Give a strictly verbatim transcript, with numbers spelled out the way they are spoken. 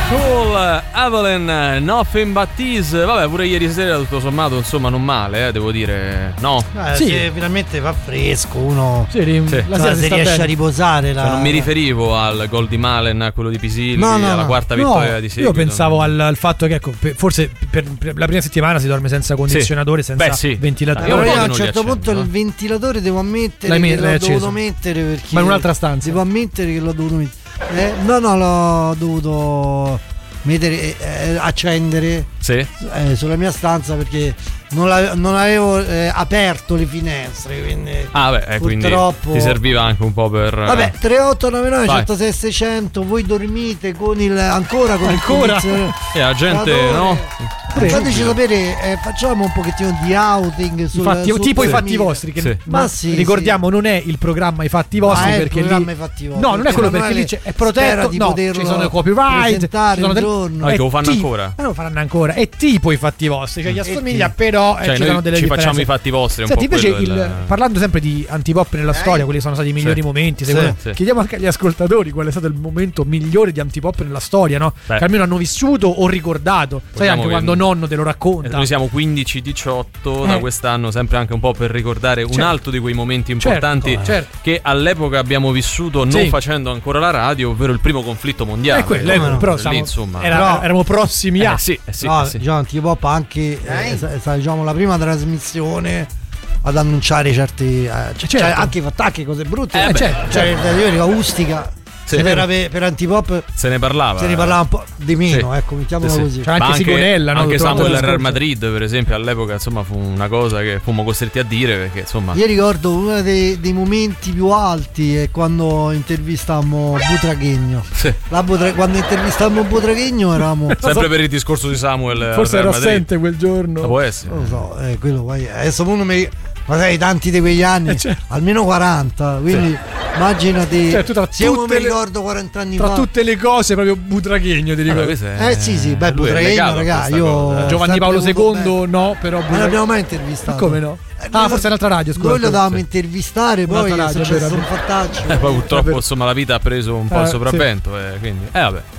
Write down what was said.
Cool, Evelyn, Nothing But Tease. Vabbè, pure ieri sera tutto sommato insomma non male, eh, devo dire. No? Eh, sì. Se finalmente fa fresco, uno sì, rim- sì. La sera si riesce bene a riposare la... Cioè, non mi riferivo al gol di Malen, a quello di Pisilli, no, no, alla no. quarta no, vittoria di seguito. Io pensavo al, al fatto che ecco, per, forse per, per la prima settimana si dorme senza condizionatore, sì. senza Beh, sì. ventilatore. Allora io a un non certo accendo, punto no? il ventilatore devo ammettere L'hai che me- l'ho acceso. dovuto mettere perché Ma in un'altra stanza. Devo ammettere che l'ho dovuto mettere. Eh, no, no, l'ho dovuto mettere, eh, accendere sì. eh, sulla mia stanza perché non, la, non avevo eh, aperto le finestre, quindi ah beh, eh, purtroppo quindi ti serviva anche un po' per vabbè. Tre otto nove nove centosei seicento, voi dormite con il ancora con ancora il e la gente no fateci sapere, eh, facciamo un pochettino di outing sul, fatti, sul tipo sì. i fatti vostri che sì. ma, ma sì, ricordiamo sì. non è il programma I Fatti Vostri, ah, perché è il lì programma I Fatti Vostri, no non è quello perché lì c'è, è protetto, no, ci sono i copyright, ci sono del... giorno. Ah, che lo fanno tipo, ancora eh, lo faranno ancora, è tipo I Fatti Vostri, cioè gli assomiglia però cioè, eh, ci sono delle ci differenze. facciamo i fatti vostri un Senti, po' invece il, il... parlando sempre di antipop nella storia, quelli sono stati i migliori sì. momenti sì, secondo... sì. chiediamo anche agli ascoltatori qual è stato il momento migliore di antipop nella storia, no? Beh. Che almeno hanno vissuto o ricordato. Sai, anche che... quando nonno te lo racconta. Noi siamo quindici diciotto eh. da quest'anno, sempre anche un po' per ricordare certo. un altro di quei momenti importanti certo, certo. che all'epoca abbiamo vissuto non sì. facendo ancora la radio, ovvero il primo conflitto mondiale. Eh, quello, eh, no, però lì, siamo, insomma, era, però, eravamo prossimi a eh, sì, eh, sì, no, eh, sì. diciamo, antipop anche eh, è stata diciamo la prima trasmissione ad annunciare certi eh, cioè, certo. cioè, anche attacchi, cose brutte eh, eh, certo, cioè certo. la Ustica sì, se per, per antipop se ne parlava se ne parlava un po' di meno, sì. ecco, mettiamolo sì, così. C'era anche, anche Sigonella, no? Anche Samuel al Real Madrid, per esempio, all'epoca insomma fu una cosa che fummo costretti a dire perché insomma. Io ricordo uno dei, dei momenti più alti è quando intervistammo Butraghegno. Sì. La Butra- quando intervistammo Butraghegno eravamo sempre per il discorso di Samuel. Forse ero Madrid. assente quel giorno. Ma può essere. Non lo so, eh, quello poi adesso uno mi ma sai, tanti di quegli anni, eh, certo. almeno quaranta, quindi sì. immaginati, cioè, tra se io mi le, ricordo quaranta anni tra fa. Tra tutte le cose proprio Butraghegno ti dico. Allora, eh sì sì, beh Butraghegno ragazzi, io cosa, eh. Giovanni Paolo secondo bene. No, però non l'abbiamo mai intervistato. Ma come no? Eh, ah, forse è un'altra radio, scusa. Noi lo dovevamo sì. intervistare, poi radio, è successo un fattaccio. Eh, poi purtroppo insomma la vita ha preso un po' il sopravvento, sì. eh, quindi eh vabbè.